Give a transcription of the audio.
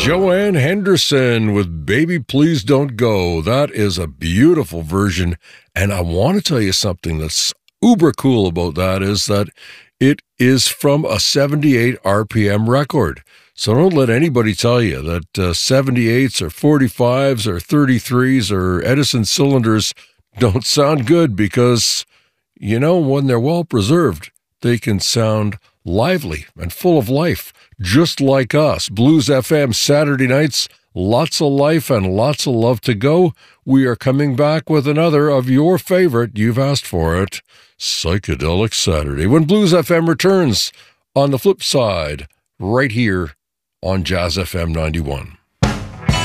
Joanne Henderson with Baby Please Don't Go. That is a beautiful version. And I want to tell you something that's uber cool about that is that it is from a 78 RPM record. So don't let anybody tell you that 78s or 45s or 33s or Edison cylinders don't sound good because, you know, when they're well preserved, they can sound lively and full of life, just like us. Blues FM Saturday nights, lots of life and lots of love to go. We are coming back with another of your favorite, you've asked for it, Psychedelic Saturday, when Blues FM returns on the flip side, right here on Jazz FM 91.